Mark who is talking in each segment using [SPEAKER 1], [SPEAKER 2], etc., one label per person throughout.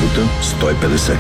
[SPEAKER 1] минута 150.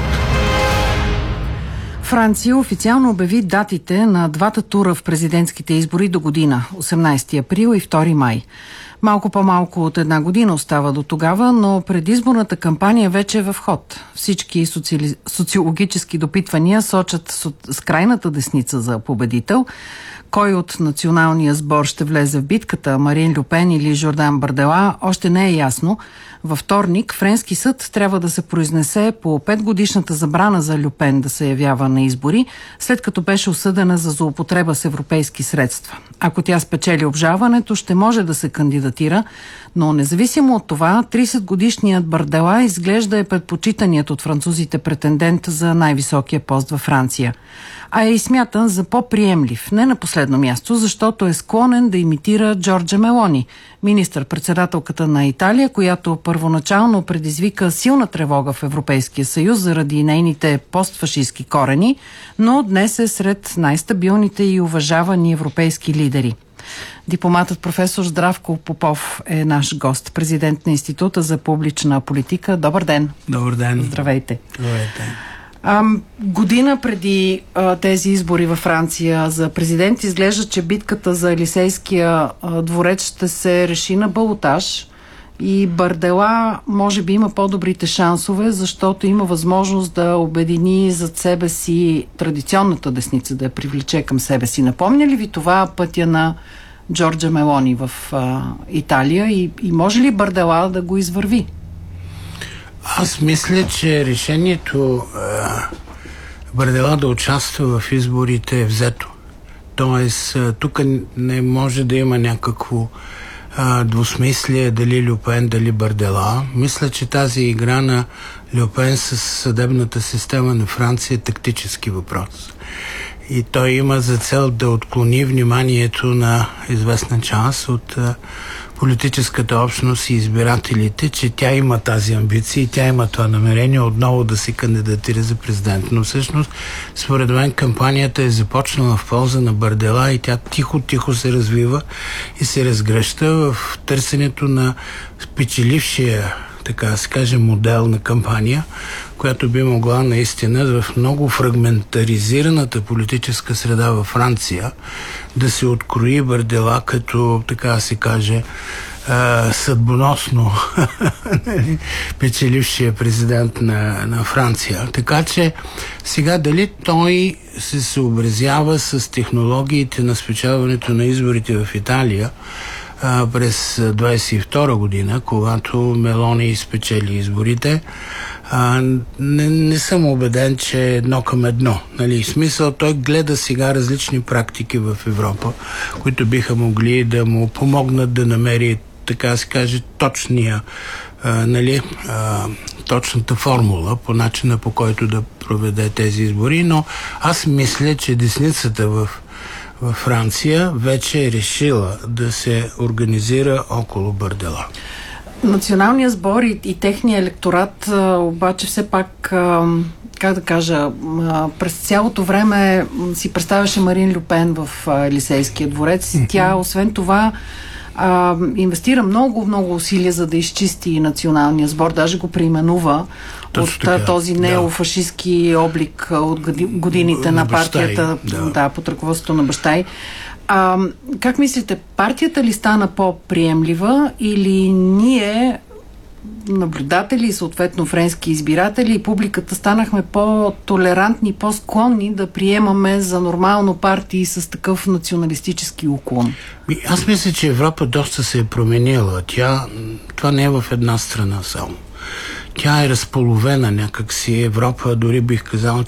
[SPEAKER 2] Франция официално обяви датите на двата тура в президентските избори до година – 18 април и 2 май. Малко по-малко от една година остава до тогава, но предизборната кампания вече е в ход. Всички социологически допитвания сочат с крайната десница за победител. Кой от националния сбор ще влезе в битката, Марин Льо Пен или Жордан Бардела, още не е ясно. Във вторник френски съд трябва да се произнесе по 5-годишната забрана за Льо Пен да се явява на избори, след като беше осъдена за злоупотреба с европейски средства. Ако тя спечели обжалването, ще може да се кандидатира, но независимо от това, 30-годишният Бардела изглежда е предпочитаният от французите претендент за най-високия пост във Франция. А е и смятан за по-приемлив, не на последно място, защото е склонен да имитира Джорджа Мелони, министър-председателката на Италия, която първоначално предизвика силна тревога в Европейския съюз заради нейните постфашистски корени, но днес е сред най-стабилните и уважавани европейски лидери. Дипломатът професор Здравко Попов е наш гост, президент на Института за публична политика. Добър ден!
[SPEAKER 3] Добър ден!
[SPEAKER 2] Здравейте!
[SPEAKER 3] Здравейте!
[SPEAKER 2] Година преди тези избори във Франция за президент изглежда, че битката за Елисейския дворец ще се реши на балотаж и Бардела може би има по-добрите шансове, защото има възможност да обедини зад себе си традиционната десница, да я привлече към себе си. Напомня ли ви това пътя на Джорджа Мелони в Италия и може ли Бардела да го извърви?
[SPEAKER 3] Аз мисля, че решението Бардела да участва в изборите е взето. Тоест, тук не може да има някакво двусмислие дали Льо Пен, дали Бардела. Мисля, че тази игра на Льо Пен с съдебната система на Франция е тактически въпрос. И той има за цел да отклони вниманието на известна част от политическата общност и избирателите, че тя има тази амбиция и тя има това намерение отново да се кандидатира за президент. Но всъщност, според мен, кампанията е започнала в полза на Бардела и тя тихо-тихо се развива и се разгръща в търсенето на печелившия, така да се каже, модел на кампания, която би могла наистина в много фрагментаризираната политическа среда във Франция да се открои Бардела като, така да се каже, съдбоносно печелившия президент на Франция. Така че сега дали той се съобразява с технологиите на спечелването на изборите в Италия през 22 година, когато Мелони спечели изборите, не съм убеден, че е едно към едно. Нали? В смисъл, той гледа сега различни практики в Европа, които биха могли да му помогнат да намери, така да се каже, точната формула по начина, по който да проведе тези избори, но аз мисля, че десницата във Франция вече е решила да се организира около Бардела.
[SPEAKER 2] Националният сбор и техния електорат обаче все пак, как да кажа, през цялото време си представяше Марин Льо Пен в Елисейския дворец. Тя, освен това, инвестира много усилия, за да изчисти националния сбор. Даже го преименува от този неофашистски облик от годините на партията под ръководството на баща й. Как мислите, партията ли стана по-приемлива или ние, наблюдатели, съответно френски избиратели и публиката, станахме по-толерантни, по-склонни да приемаме за нормално партии с такъв националистически уклон?
[SPEAKER 3] Аз мисля, че Европа доста се е променила. Това не е в една страна само. Тя е разполовена някакси. Европа, дори бих казал,